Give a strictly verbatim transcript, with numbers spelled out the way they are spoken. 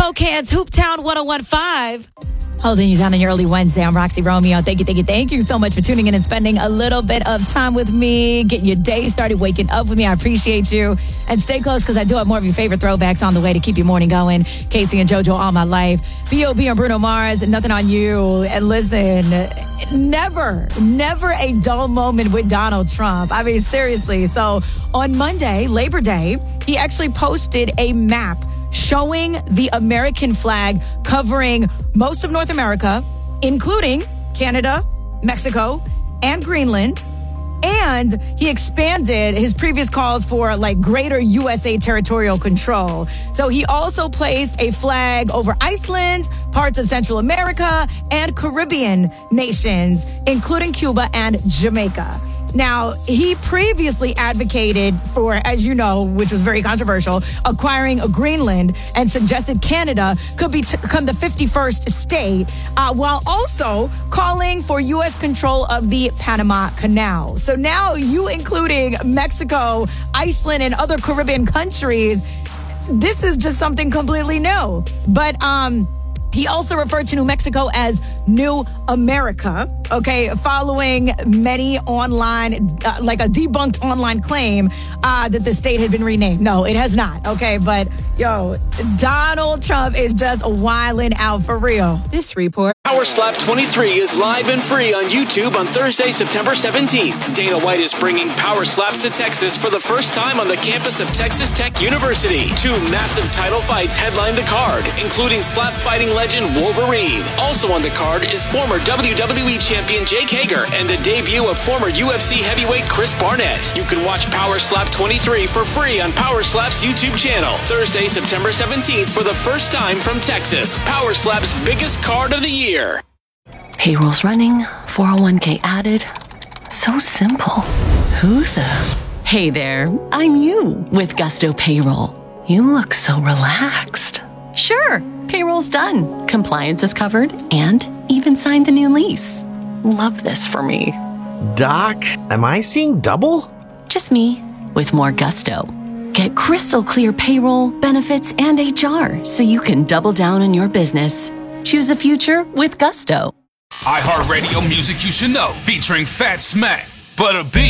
Spokane's Hooptown one oh one point five. Holding you down on your early Wednesday. I'm Roxy Romeo. Thank you, thank you, thank you so much for tuning in and spending a little bit of time with me, getting your day started, waking up with me. I appreciate you. And stay close because I do have more of your favorite throwbacks on the way to keep your morning going. Casey and JoJo All My Life. B O B and Bruno Mars, Nothing on You. And listen, never, never a dull moment with Donald Trump. I mean, seriously. So on Monday, Labor Day, he actually posted a map showing the American flag covering most of North America, including Canada, Mexico, and Greenland. And he expanded his previous calls for like greater U S A territorial control. So he also placed a flag over Iceland, parts of Central America, and Caribbean nations, including Cuba and Jamaica. Now, he previously advocated for, as you know, which was very controversial, acquiring a Greenland and suggested Canada could be t- become the fifty-first state, uh, while also calling for U S control of the Panama Canal. So now you including Mexico, Iceland, and other Caribbean countries, this is just something completely new. But, um... he also referred to New Mexico as New America, okay, following many online, uh, like a debunked online claim uh, that the state had been renamed. No, it has not, okay? But, yo, Donald Trump is just wilding out for real. This report. Power Slap twenty-three is live and free on YouTube on Thursday, September seventeenth. Dana White is bringing Power Slaps to Texas for the first time on the campus of Texas Tech University. Two massive title fights headline the card, including slap fighting legend Wolverine. Also on the card is former W W E champion Jake Hager and the debut of former U F C heavyweight Chris Barnett. You can watch Power Slap twenty-three for free on Power Slap's YouTube channel. Thursday, September seventeenth for the first time from Texas. Power Slap's biggest card of the year. Payroll's running, four oh one k added. So simple. Who the? Hey there, I'm you with Gusto Payroll. You look so relaxed. Sure, payroll's done. Compliance is covered and even signed the new lease. Love this for me. Doc, am I seeing double? Just me with more gusto. Get crystal clear payroll, benefits, and H R so you can double down on your business. Choose a future with Gusto. iHeartRadio music you should know, featuring Fat Smack, Butter B,